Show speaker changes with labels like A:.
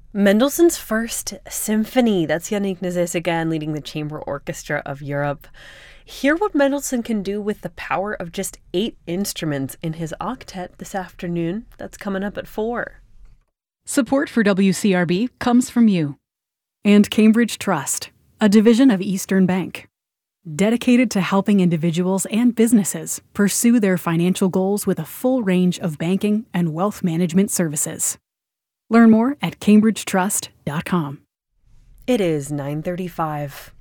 A: Mendelssohn's First Symphony. That's Yannick Nazis again, leading the Chamber Orchestra of Europe. Hear what Mendelssohn can do with the power of just 8 instruments in his octet this afternoon. That's coming up at 4.
B: Support for WCRB comes from you. And Cambridge Trust, a division of Eastern Bank. Dedicated to helping individuals and businesses pursue their financial goals with a full range of banking and wealth management services. Learn more at cambridgetrust.com.
A: It is 9:35.